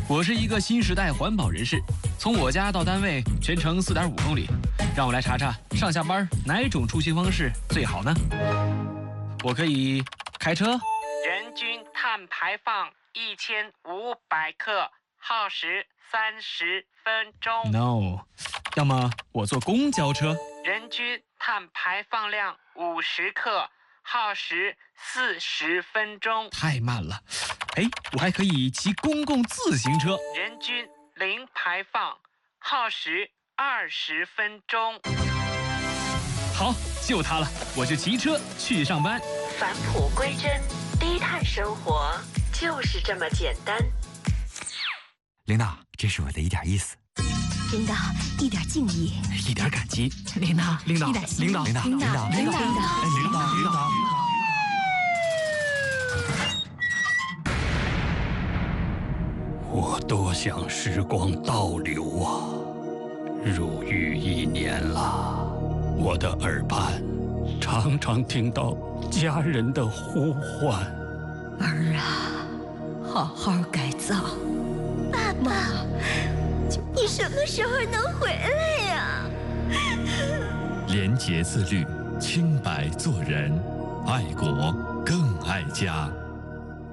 我是一个新时代环保人士，从我家到单位全程4.5公里，让我来查查上下班哪种出行方式最好呢？我可以开车， 人均碳排放1500克，耗时30分钟。 No， 要么我坐公交车， 人均碳排放量50克，耗时40分钟。 太慢了。哎，我还可以骑公共自行车， 人均零排放，耗时20分钟。 好，就它了，我就骑车去上班。 返璞归真，低碳生活就是这么简单。 领导，这是我的一点意思。 领导，一点敬意， 一点感激。 领导， 领导， 一点心意， 领导， 领导，领导，领导。 我多想时光倒流啊！入狱1年了，我的耳畔常常听到家人的呼唤。 儿啊，好好改造。爸爸，你什么时候能回来呀？ 廉洁自律，清白做人，爱国更爱家。